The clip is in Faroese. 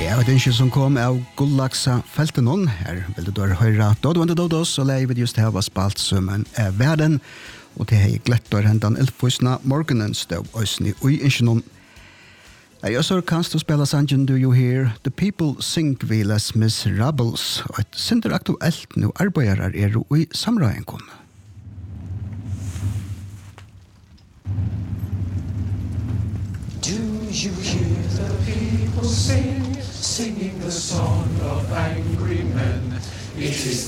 Ja, og det er ikke som kom av Gullaksa Feltenon. Her vil du da høre Dodo and the Dodos, og leie vi just her var spalt som en verden. Og det er glettor hendan elfusna morgenen stod òsni ui ikke noen. Jeg så kanst du spela sangen Do You Hear? The People Sing We Les Miserables. Og et sinter aktuelt nu arbeider ui samrøyenkon. Do you hear the people singing the song of angry men? It is